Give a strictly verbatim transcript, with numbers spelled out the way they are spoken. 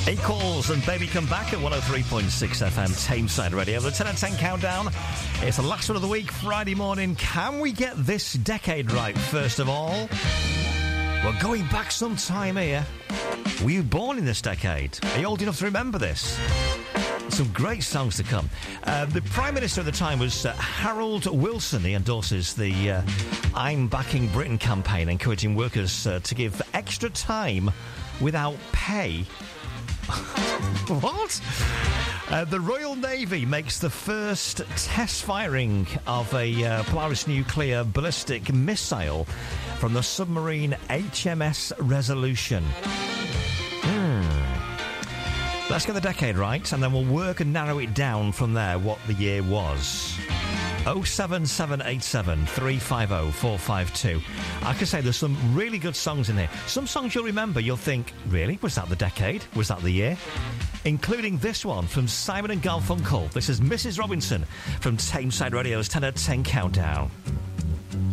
Equals and Baby Come Back at one oh three point six F M Tameside Radio. The ten and ten countdown. It's the last one of the week, Friday morning. Can we get this decade right, first of all? We're going back some time here. Were you born in this decade? Are you old enough to remember this? Some great songs to come. Uh, the Prime Minister at the time was uh, Harold Wilson. He endorses the uh, I'm Backing Britain campaign, encouraging workers uh, to give extra time without pay. What? Uh, the Royal Navy makes the first test firing of a uh, Polaris nuclear ballistic missile from the submarine H M S Resolution. Hmm. Let's get the decade right, and then we'll work and narrow it down from there what the year was. oh seven seven eight seven, three five oh, four five two. I can say there's some really good songs in here. Some songs you'll remember, you'll think, really? Was that the decade? Was that the year? Including this one from Simon and Garfunkel. This is Missus Robinson from Tameside Radio's ten at ten Countdown.